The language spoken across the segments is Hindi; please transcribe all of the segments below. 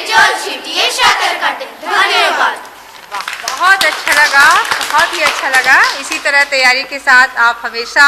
चोर छिटिए शाकर काटे। धन्यवाद। बहुत अच्छा लगा, बहुत ही अच्छा लगा। इसी तरह तैयारी के साथ आप हमेशा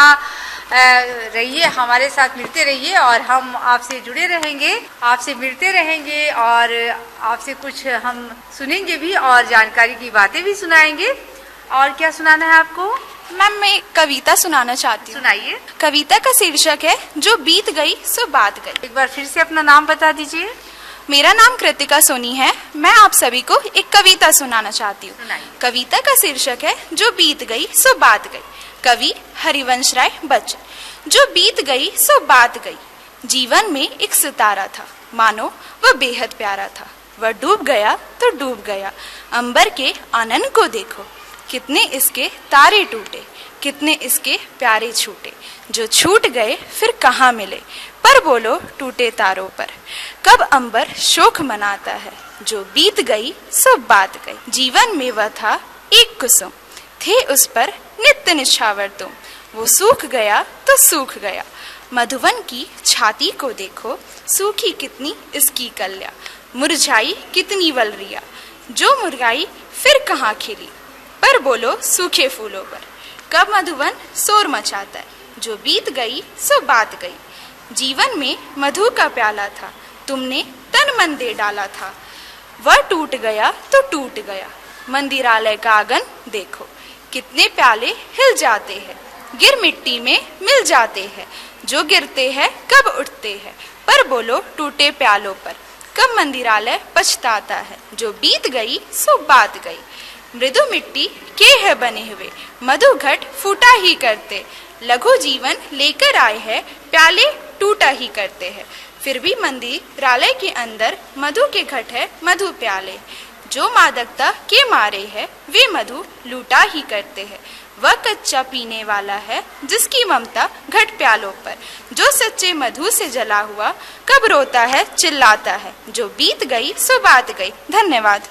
रहिए, हमारे साथ मिलते रहिए और हम आपसे जुड़े रहेंगे, आपसे मिलते रहेंगे और आपसे कुछ हम सुनेंगे भी और जानकारी की बातें भी सुनाएंगे। और क्या सुनाना है आपको? मैम मैं कविता सुनाना चाहती हूँ। सुनाइए। कविता का शीर्षक है जो बीत गई सो बात गई। एक बार फिर से अपना नाम बता दीजिए। मेरा नाम कृतिका सोनी है। मैं आप सभी को एक कविता सुनाना चाहती हूँ। कविता का शीर्षक है जो बीत गई सो बात गई। कवि हरिवंश राय बच्चन। जो बीत गई सो बात गई। जीवन में एक सितारा था, मानो वह बेहद प्यारा था। वह डूब गया तो डूब गया। अंबर के आनंद को देखो, कितने इसके तारे टूटे, कितने इसके प्यारे छूटे। जो छूट गए फिर कहाँ मिले, पर बोलो टूटे तारों पर। कब अंबर शोक मनाता है, जो बीत गई सो बात गई। जीवन में वह था एक कुसुम, थे उस पर नित्य निछावर तुम। वो सूख गया तो सूख गया। मधुवन की छाती को देखो, सूखी कितनी इसकी कलियां। मुरझाई कितनी वलरिया, जो मुरझाई फिर कहाँ खिली, पर बोलो सूखे फूलों पर। कब मधुवन शोर मचाता है, जो बीत गई सो बात गई। जीवन में मधु का प्याला था, तुमने तन मन दे डाला था। वह टूट गया तो टूट गया। मंदिरालय का आंगन देखो, कितने प्याले हिल जाते हैं, गिर मिट्टी में मिल जाते हैं। जो गिरते हैं कब उठते हैं, पर बोलो टूटे प्यालों पर। कब मंदिरालय पछताता है, जो बीत गई सो बात गई। मृदु मिट्टी के है बने हुए, मधु घट फूटा ही करते। लघु जीवन लेकर आए हैं, प्याले टूटा ही करते हैं। फिर भी मंदिरालय के अंदर मधु के घट है, मधु प्याले। जो मादकता के मारे है, वे मधु लूटा ही करते हैं। वह कच्चा पीने वाला है, जिसकी ममता घट प्यालों पर। जो सच्चे मधु से जला हुआ, कब रोता है चिल्लाता है। जो बीत गई सो बात गई। धन्यवाद।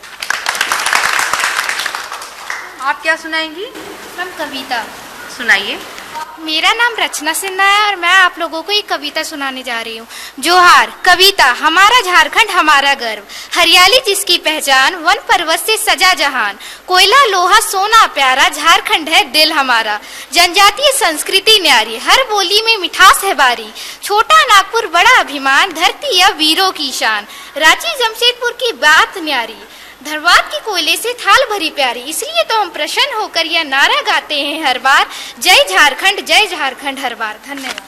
आप क्या सुनाएंगी? हम कविता सुनाइए। मेरा नाम रचना सिन्हा है और मैं आप लोगों को एक कविता सुनाने जा रही हूँ। जोहार। कविता। हमारा झारखंड हमारा गर्व, हरियाली जिसकी पहचान, वन पर्वत से सजा जहान। कोयला लोहा सोना प्यारा, झारखंड है दिल हमारा। जनजातीय संस्कृति न्यारी, हर बोली में मिठास है बारी। छोटा नागपुर बड़ा अभिमान, धरती या वीरों की शान। रांची जमशेदपुर की बात न्यारी, धनबाद की कोयले से थाल भरी प्यारी। इसलिए तो हम प्रसन्न होकर यह नारा गाते हैं हर बार, जय झारखंड हर बार। धन्यवाद।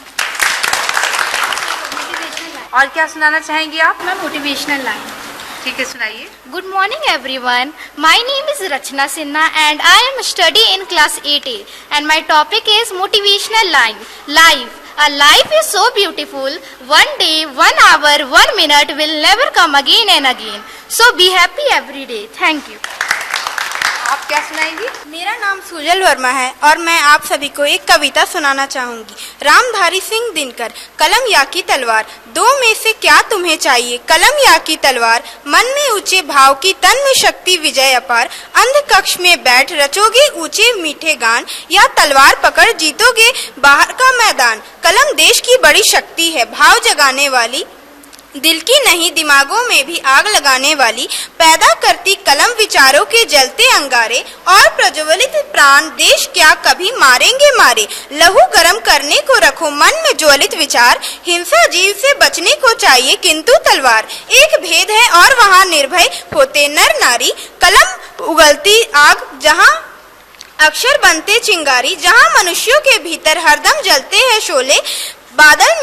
और क्या सुनाना चाहेंगी आप? मैं मोटिवेशनल लाइन। ठीक है, सुनाइए। Good morning everyone. My name is Rachna Sinha and I am studying in class 8A and my topic is motivational line. Life. A life is so beautiful. One day, 1 hour, 1 minute will never come again and again. So be happy every day. Thank you. आप क्या सुनाएंगी? मेरा नाम सुजल वर्मा है और मैं आप सभी को एक कविता सुनाना चाहूंगी। रामधारी सिंह दिनकर। कलम या की तलवार, दो में से क्या तुम्हें चाहिए? कलम या की तलवार, मन में ऊंचे भाव की, तन में शक्ति विजय अपार। अंध कक्ष में बैठ रचोगे ऊंचे मीठे गान, या तलवार पकड़ जीतोगे बाहर का मैदान। कलम देश की बड़ी शक्ति है, भाव जगाने वाली, दिल की नहीं दिमागों में भी आग लगाने वाली। पैदा करती कलम विचारों के जलते अंगारे, और प्रज्वलित प्राण देश क्या कभी मारेंगे मारे। लहू गर्म करने को रखो मन में ज्वलित विचार, हिंसा जीव से बचने को चाहिए किंतु तलवार। एक भेद है और वहाँ निर्भय होते नर नारी, कलम उगलती आग जहाँ अक्षर बनते चिंगारी। जहाँ मनुष्यों के भीतर हरदम जलते हैं शोले, बादल